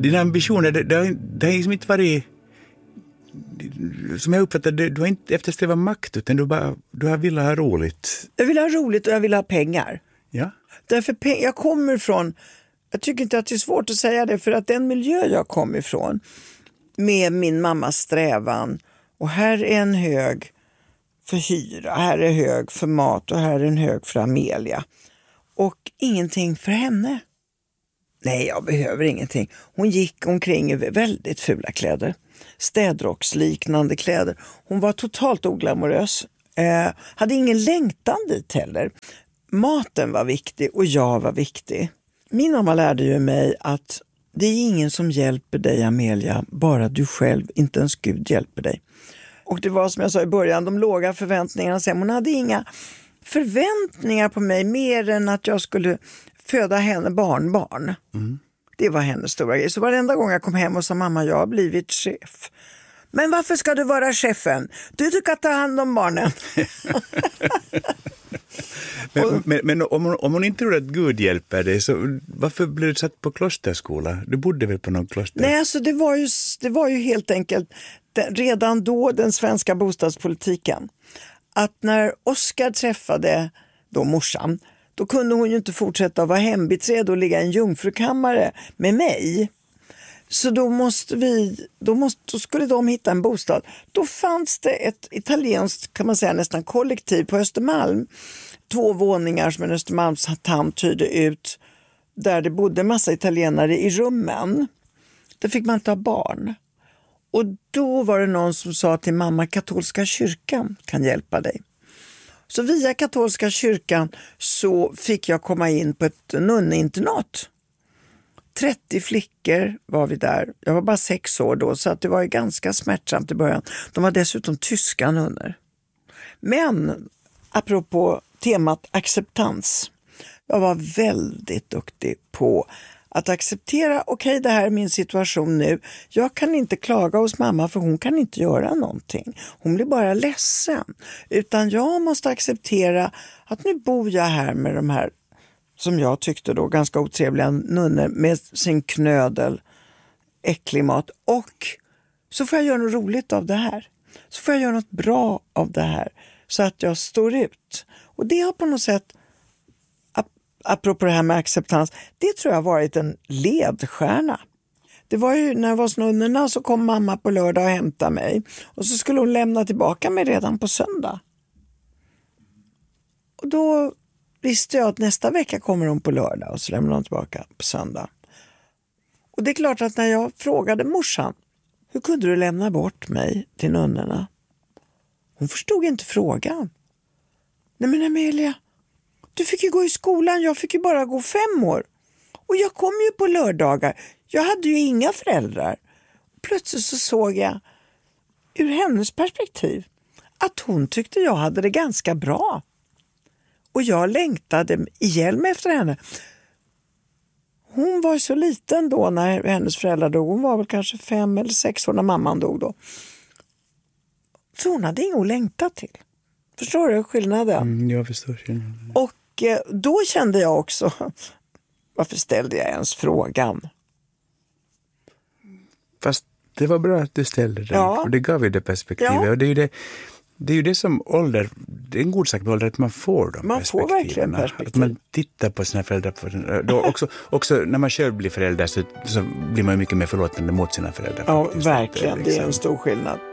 dina ambitioner, det har liksom inte varit, som jag uppfattar det, du har inte eftersträvat makt, utan du har velat ha roligt. Jag vill ha roligt och jag vill ha pengar. Ja. Därför jag kommer från, jag tycker inte att det är svårt att säga det, för att den miljö jag kommer ifrån med min mammas strävan, och här är en hög för hyra, här är hög för mat och här är en hög för Amelia. Och ingenting för henne. Nej, jag behöver ingenting. Hon gick omkring i väldigt fula kläder. Städrocksliknande kläder. Hon var totalt oglamorös. Hade ingen längtan dit heller. Maten var viktig och jag var viktig. Min mamma lärde ju mig att det är ingen som hjälper dig, Amelia, bara du själv, inte ens Gud hjälper dig. Och det var som jag sa i början, de låga förväntningarna. Sen hon hade inga förväntningar på mig mer än att jag skulle föda henne barnbarn. Mm. Det var hennes stora grej. Så varenda gång jag kom hem och sa, mamma, jag har blivit chef. Men varför ska du vara chefen? Du ska ta hand om barnen. men om hon inte tror att Gud hjälper dig, så varför blev du satt på klosterskola? Du bodde väl på någon kloster? Nej, alltså det var ju helt enkelt redan då den svenska bostadspolitiken. Att när Oskar träffade då morsan, då kunde hon ju inte fortsätta att vara hembiträde och ligga i en jungfrukammare med mig. Så då skulle de hitta en bostad. Då fanns det ett italienskt, kan man säga, nästan kollektiv på Östermalm. 2 våningar som en Östermalmstant hyrde ut, där det bodde en massa italienare i rummen. Där fick man inte ha barn. Och då var det någon som sa till mamma, katolska kyrkan kan hjälpa dig. Så via katolska kyrkan så fick jag komma in på ett nunneinternat. 30 flickor var vi där. Jag var bara 6 år då, så att det var ju ganska smärtsamt i början. De var dessutom tyska nunnor. Men apropå temat acceptans. Jag var väldigt duktig på att acceptera, okej, det här är min situation nu. Jag kan inte klaga hos mamma för hon kan inte göra någonting. Hon blir bara ledsen. Utan jag måste acceptera att nu bor jag här med de här, som jag tyckte då, ganska otrevliga nunnor med sin knödel, äcklig mat. Och så får jag göra något roligt av det här. Så får jag göra något bra av det här. Så att jag står ut. Och det har på något sätt, apropå det här med acceptans, det tror jag har varit en ledstjärna. Det var ju när jag var hos nunnorna, så kom mamma på lördag och hämtade mig. Och så skulle hon lämna tillbaka mig redan på söndag. Och då visste jag att nästa vecka kommer hon på lördag och så lämnar hon tillbaka på söndag. Och det är klart att när jag frågade morsan, hur kunde du lämna bort mig till nunnorna? Hon förstod inte frågan. Nej men Amelia, du fick ju gå i skolan, jag fick ju bara gå 5 år. Och jag kom ju på lördagar, jag hade ju inga föräldrar. Plötsligt så såg jag ur hennes perspektiv att hon tyckte jag hade det ganska bra. Och jag längtade ihjäl efter henne. Hon var så liten då när hennes föräldrar dog. Hon var väl kanske 5 eller 6 år när mamman dog då. Så hon hade inget att längta till. Förstår du skillnaden? Jag förstår skillnaden. Och då kände jag också, varför ställde jag ens frågan? Fast det var bra att du ställde den. Ja. Och det gav ju det perspektivet. Ja. Och det är ju det som ålder, det är en god sak med ålder, att man får de man får verkligen perspektiv. Att man tittar på sina föräldrar. Då också när man själv blir förälder så blir man mycket mer förlåtande mot sina föräldrar. Ja, faktiskt. Verkligen. Det är en stor skillnad.